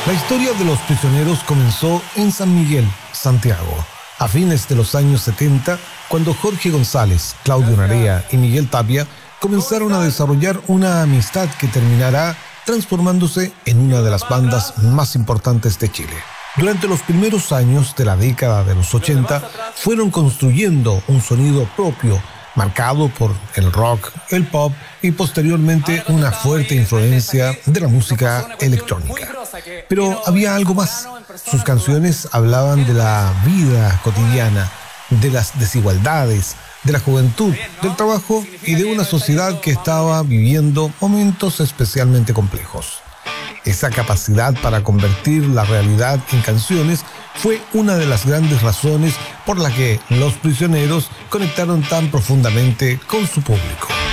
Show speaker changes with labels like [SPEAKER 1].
[SPEAKER 1] La historia de Los Prisioneros comenzó en San Miguel, Santiago, a fines de los años 70, cuando Jorge González, Claudio Narea y Miguel Tapia comenzaron a desarrollar una amistad que terminará transformándose en una de las bandas más importantes de Chile. Durante los primeros años de la década de los 80, fueron construyendo un sonido propio, marcado por el rock, el pop y posteriormente una fuerte influencia de la música electrónica. Pero había algo más. Sus canciones hablaban de la vida cotidiana, de las desigualdades, de la juventud, del trabajo y de una sociedad que estaba viviendo momentos especialmente complejos. Esa capacidad para convertir la realidad en canciones fue una de las grandes razones por la que Los Prisioneros conectaron tan profundamente con su público.